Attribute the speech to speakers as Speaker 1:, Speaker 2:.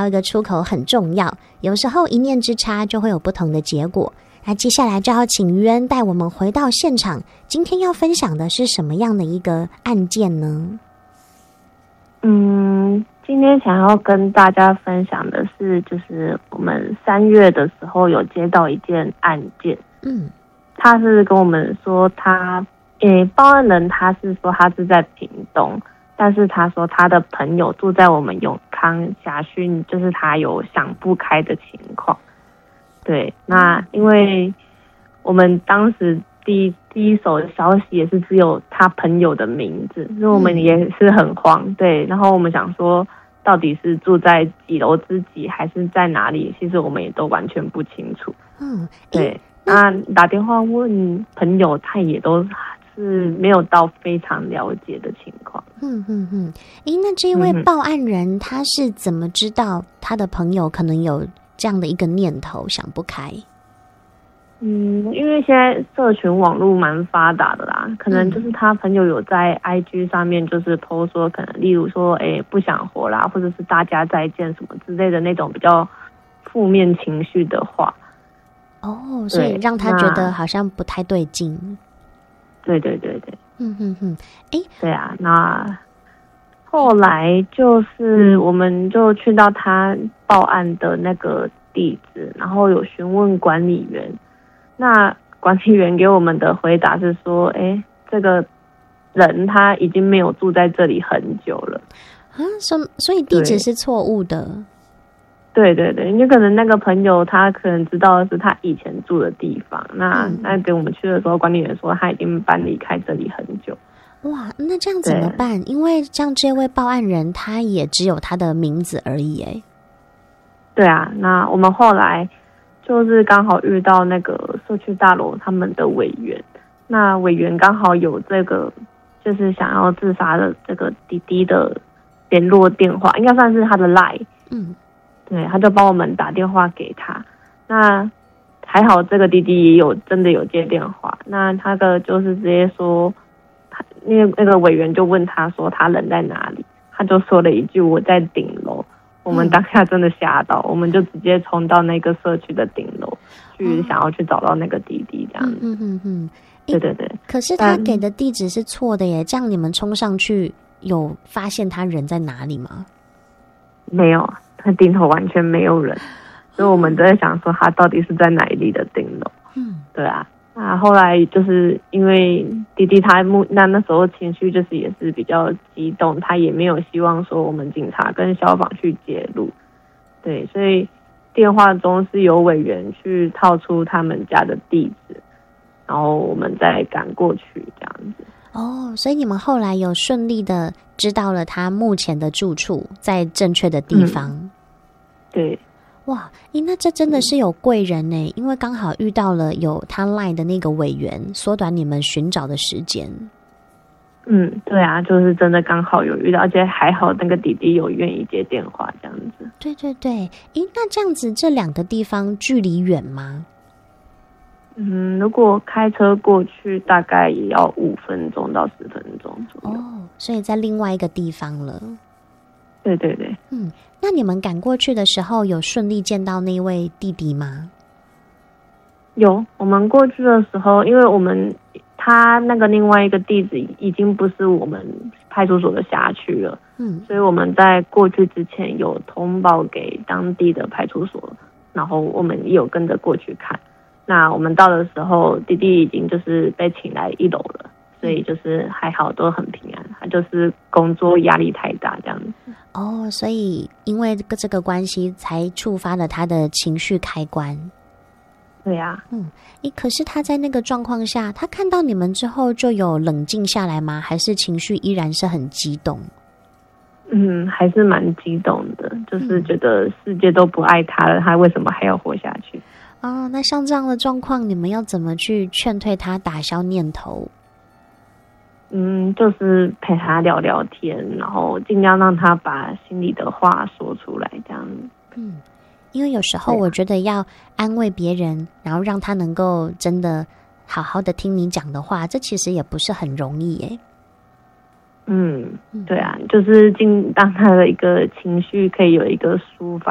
Speaker 1: 到一个出口很重要，有时候一念之差就会有不同的结果。那接下来就要请于恩带我们回到现场，今天要分享的是什么样的一个案件呢？
Speaker 2: 今天想要跟大家分享的是，就是我们3月的时候有接到一件案件。他是跟我们说报案人他是说他是在屏东，但是他说他的朋友住在我们永康辖区，就是他有想不开的情况。对，那因为我们当时第一手的消息也是只有他朋友的名字，所以我们也是很慌。对，然后我们想说到底是住在几楼之几还是在哪里，其实我们也都完全不清楚。对，那打电话问朋友，他也都是没有到非常了解的情况。
Speaker 1: 那这一位报案人他是怎么知道他的朋友可能有这样的一个念头想不开？
Speaker 2: 因为现在社群网络蛮发达的啦，可能就是他朋友有在 IG 上面就是 po 说，可能例如说不想活啦，或者是大家再见什么之类的那种比较负面情绪的话。
Speaker 1: 所以让他觉得好像不太对劲。
Speaker 2: 对。对啊，那后来就是我们就去到他报案的那个地址，然后有询问管理员。那管理员给我们的回答是说，这个人他已经没有住在这里很久了。
Speaker 1: 所以地址是错误的。
Speaker 2: 对，你可能那个朋友他可能知道的是他以前住的地方，那给我们去的时候，管理员说他已经搬离开这里很久。
Speaker 1: 哇，那这样怎么办？因为像这位报案人他也只有他的名字而已。
Speaker 2: 对啊，那我们后来就是刚好遇到那个社区大楼他们的委员，那委员刚好有这个就是想要自杀的这个弟弟的联络电话，应该算是他的 LINE。对，他就帮我们打电话给他。那还好这个弟弟也真的有接电话，那他的就是直接说，那个委员就问他说他人在哪里，他就说了一句我在顶楼。我们当下真的吓到，我们就直接冲到那个社区的顶楼去，想要去找到那个弟弟这样子。对。
Speaker 1: 可是他给的地址是错的耶，这样你们冲上去有发现他人在哪里吗？
Speaker 2: 没有，他顶楼完全没有人，所以我们都在想说他到底是在哪里的顶楼。对啊。后来就是因为弟弟他那时候情绪就是也是比较激动，他也没有希望说我们警察跟消防去介入。对，所以电话中是有委员去套出他们家的地址，然后我们再赶过去这样子。
Speaker 1: 所以你们后来有顺利的知道了他目前的住处在正确的地方。
Speaker 2: 对。
Speaker 1: 哇，那这真的是有贵人耶，因为刚好遇到了有他 LINE 的那个委员，缩短你们寻找的时间。
Speaker 2: 对啊，就是真的刚好有遇到，而且还好那个弟弟有愿意接电话这样子。
Speaker 1: 对。那这样子这2个地方距离远吗？
Speaker 2: 如果开车过去大概也要5分钟到10分钟左右。
Speaker 1: 所以在另外一个地方了。
Speaker 2: 对。
Speaker 1: 那你们赶过去的时候有顺利见到那位弟弟吗？
Speaker 2: 有，我们过去的时候，因为他那个另外一个地址已经不是我们派出所的辖区了，所以我们在过去之前有通报给当地的派出所，然后我们也有跟着过去看。那我们到的时候，弟弟已经就是被请来1楼了，所以就是还好都很平安，他就是工作压力太大这样子。
Speaker 1: 所以因为这个关系才触发了他的情绪开关。
Speaker 2: 对啊。
Speaker 1: 可是他在那个状况下，他看到你们之后就有冷静下来吗？还是情绪依然是很激动？
Speaker 2: 还是蛮激动的，就是觉得世界都不爱他了，他为什么还要活下去？
Speaker 1: 那像这样的状况，你们要怎么去劝退他，打消念头？
Speaker 2: 就是陪他聊聊天，然后尽量让他把心里的话说出来这样子。
Speaker 1: 因为有时候我觉得要安慰别人，然后让他能够真的好好的听你讲的话，这其实也不是很容易耶。
Speaker 2: 对啊，就是让他的一个情绪可以有一个抒发